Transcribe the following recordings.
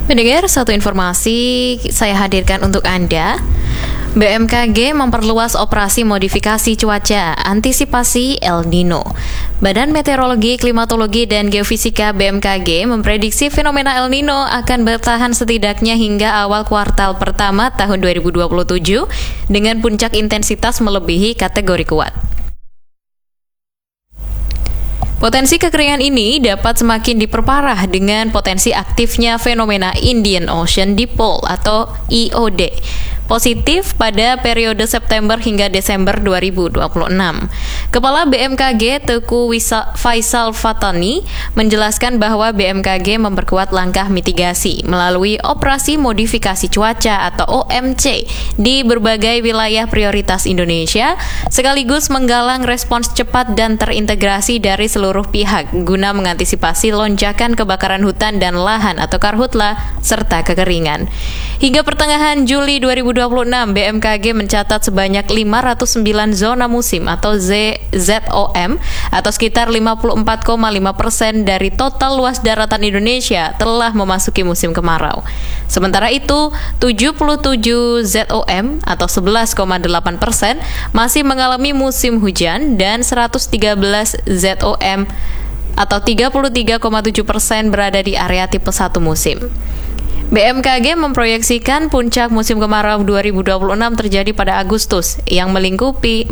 Mendengar satu informasi saya hadirkan untuk Anda. BMKG memperluas operasi modifikasi cuaca antisipasi El Nino. Badan Meteorologi, Klimatologi, dan Geofisika BMKG memprediksi fenomena El Nino akan bertahan setidaknya hingga awal kuartal pertama tahun 2027 dengan puncak intensitas melebihi kategori kuat. Potensi kekeringan ini dapat semakin diperparah dengan potensi aktifnya fenomena Indian Ocean Dipole atau IOD positif pada periode September hingga Desember 2026. Kepala BMKG Teguh Faisal Fatani menjelaskan bahwa BMKG memperkuat langkah mitigasi melalui operasi modifikasi cuaca atau OMC di berbagai wilayah prioritas Indonesia, sekaligus menggalang respons cepat dan terintegrasi dari seluruh pihak guna mengantisipasi lonjakan kebakaran hutan dan lahan atau karhutla serta kekeringan. Hingga pertengahan Juli 2026, BMKG mencatat sebanyak 509 zona musim atau ZOM atau sekitar 54,5% dari total luas daratan Indonesia telah memasuki musim kemarau. Sementara itu, 77 ZOM atau 11,8% masih mengalami musim hujan dan 113 ZOM atau 33,7% berada di area tipe 1 musim. BMKG memproyeksikan puncak musim kemarau 2026 terjadi pada Agustus yang melingkupi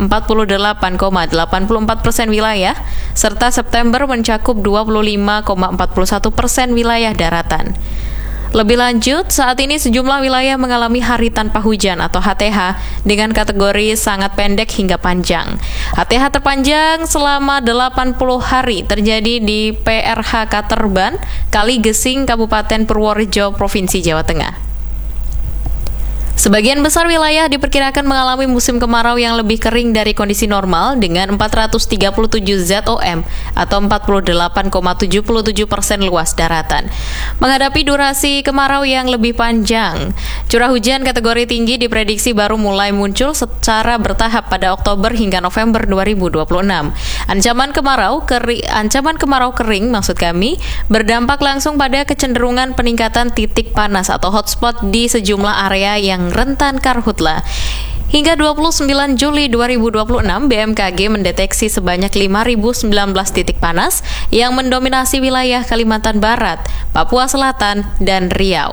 48,84% wilayah, serta September mencakup 25,41% wilayah daratan. Lebih lanjut, saat ini sejumlah wilayah mengalami hari tanpa hujan atau HTH dengan kategori sangat pendek hingga panjang. HTH terpanjang selama 80 hari terjadi di PRH Katerban, Kaligesing, Kabupaten Purworejo, Provinsi Jawa Tengah. Sebagian besar wilayah diperkirakan mengalami musim kemarau yang lebih kering dari kondisi normal dengan 437 ZOM atau 48,77% luas daratan. Menghadapi durasi kemarau yang lebih panjang, curah hujan kategori tinggi diprediksi baru mulai muncul secara bertahap pada Oktober hingga November 2026. Ancaman kemarau kering berdampak langsung pada kecenderungan peningkatan titik panas atau hotspot di sejumlah area yang rentan karhutla. Hingga 29 Juli 2026, BMKG mendeteksi sebanyak 5.019 titik panas yang mendominasi wilayah Kalimantan Barat, Papua Selatan, dan Riau.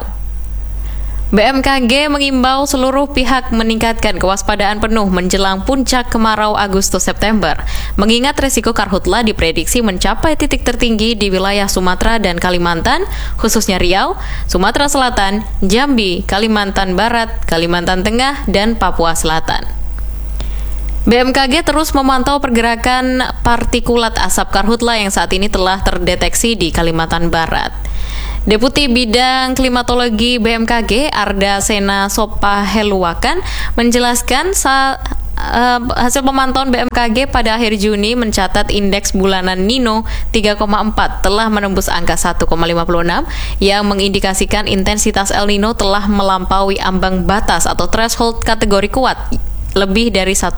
BMKG mengimbau seluruh pihak meningkatkan kewaspadaan penuh menjelang puncak kemarau Agustus-September, mengingat resiko karhutla diprediksi mencapai titik tertinggi di wilayah Sumatera dan Kalimantan, khususnya Riau, Sumatera Selatan, Jambi, Kalimantan Barat, Kalimantan Tengah, dan Papua Selatan. BMKG terus memantau pergerakan partikulat asap karhutla yang saat ini telah terdeteksi di Kalimantan Barat. Deputi Bidang Klimatologi BMKG Arda Sena Sopaheluwakan menjelaskan hasil pemantauan BMKG pada akhir Juni mencatat indeks bulanan Nino 3,4 telah menembus angka 1,56 yang mengindikasikan intensitas El Nino telah melampaui ambang batas atau threshold kategori kuat lebih dari 1,5.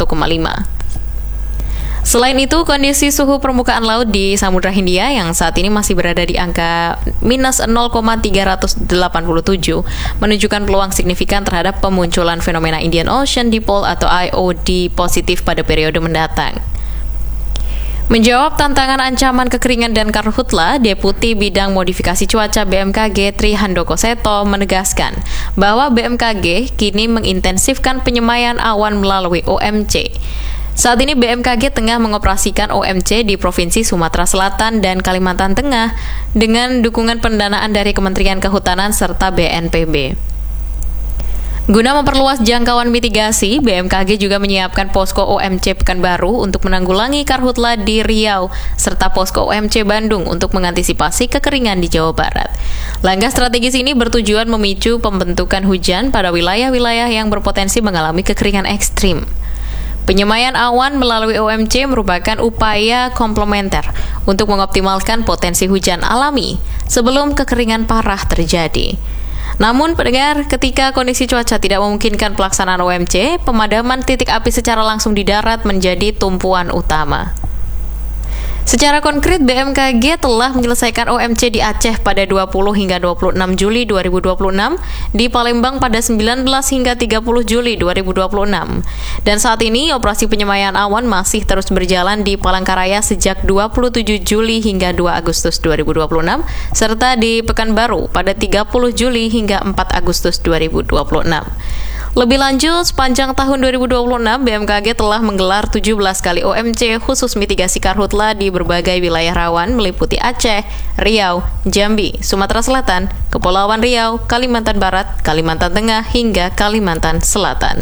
Selain itu, kondisi suhu permukaan laut di Samudra Hindia yang saat ini masih berada di angka minus 0,387 menunjukkan peluang signifikan terhadap pemunculan fenomena Indian Ocean Dipole atau IOD positif pada periode mendatang. Menjawab tantangan ancaman kekeringan dan karhutla, Deputi Bidang Modifikasi Cuaca BMKG Tri Handoko Seto menegaskan bahwa BMKG kini mengintensifkan penyemayan awan melalui OMC. Saat ini BMKG tengah mengoperasikan OMC di Provinsi Sumatera Selatan dan Kalimantan Tengah dengan dukungan pendanaan dari Kementerian Kehutanan serta BNPB. Guna memperluas jangkauan mitigasi, BMKG juga menyiapkan posko OMC Pekanbaru untuk menanggulangi karhutla di Riau, serta posko OMC Bandung untuk mengantisipasi kekeringan di Jawa Barat. Langkah strategis ini bertujuan memicu pembentukan hujan pada wilayah-wilayah yang berpotensi mengalami kekeringan ekstrim. Penyemayan awan melalui OMC merupakan upaya komplementer untuk mengoptimalkan potensi hujan alami sebelum kekeringan parah terjadi. Namun, pendengar, ketika kondisi cuaca tidak memungkinkan pelaksanaan OMC, pemadaman titik api secara langsung di darat menjadi tumpuan utama. Secara konkret, BMKG telah menyelesaikan OMC di Aceh pada 20 hingga 26 Juli 2026, di Palembang pada 19 hingga 30 Juli 2026. Dan saat ini, operasi penyemayan awan masih terus berjalan di Palangkaraya sejak 27 Juli hingga 2 Agustus 2026, serta di Pekanbaru pada 30 Juli hingga 4 Agustus 2026. Lebih lanjut, sepanjang tahun 2026, BMKG telah menggelar 17 kali OMC khusus mitigasi karhutla di berbagai wilayah rawan meliputi Aceh, Riau, Jambi, Sumatera Selatan, Kepulauan Riau, Kalimantan Barat, Kalimantan Tengah, hingga Kalimantan Selatan.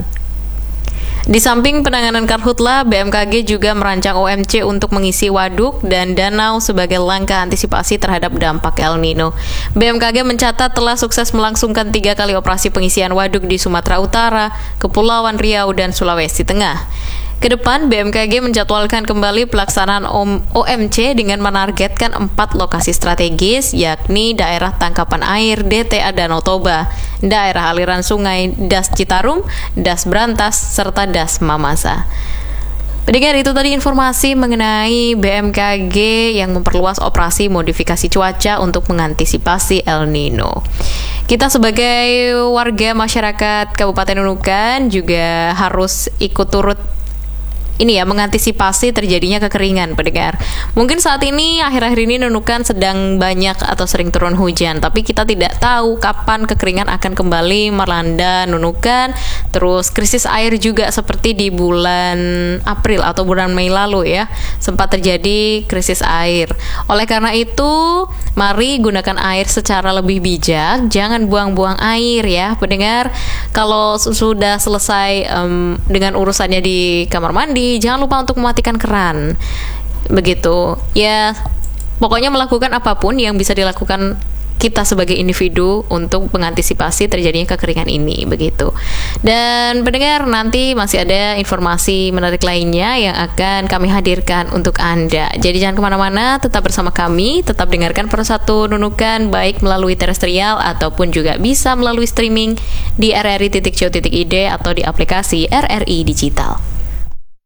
Di samping penanganan karhutla, BMKG juga merancang OMC untuk mengisi waduk dan danau sebagai langkah antisipasi terhadap dampak El Nino. BMKG mencatat telah sukses melangsungkan 3 kali operasi pengisian waduk di Sumatera Utara, Kepulauan Riau, dan Sulawesi Tengah. Kedepan, BMKG menjadwalkan kembali pelaksanaan OMC dengan menargetkan 4 lokasi strategis, yakni daerah tangkapan air DTA Danau Toba, daerah aliran sungai Das Citarum, Das Brantas, serta Das Mamasa. Pendengar, itu tadi informasi mengenai BMKG yang memperluas operasi modifikasi cuaca untuk mengantisipasi El Nino. Kita sebagai warga masyarakat Kabupaten Nunukan juga harus ikut turut mengantisipasi terjadinya kekeringan, pendengar. Mungkin saat ini, akhir-akhir ini Nunukan sedang banyak atau sering turun hujan, tapi kita tidak tahu kapan kekeringan akan kembali melanda Nunukan. Terus krisis air juga seperti di bulan April atau bulan Mei lalu ya, sempat terjadi krisis air. Oleh karena itu, mari gunakan air secara lebih bijak, jangan buang-buang air ya, pendengar. Kalau sudah selesai dengan urusannya di kamar mandi, jangan lupa untuk mematikan keran. Begitu. Ya, pokoknya melakukan apapun yang bisa dilakukan kita sebagai individu untuk mengantisipasi terjadinya kekeringan ini, begitu. Dan pendengar, nanti masih ada informasi menarik lainnya yang akan kami hadirkan untuk Anda. Jadi jangan kemana-mana, tetap bersama kami, tetap dengarkan Persatu Nunukan, baik melalui terestrial ataupun juga bisa melalui streaming di rri.co.id atau di aplikasi RRI Digital.